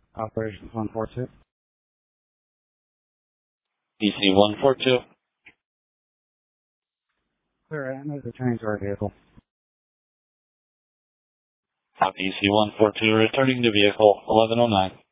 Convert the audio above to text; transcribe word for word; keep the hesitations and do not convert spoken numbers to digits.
Operations one four two. D C one four two. Clear and returning to our vehicle. Copy D C one four two, returning to vehicle eleven oh nine.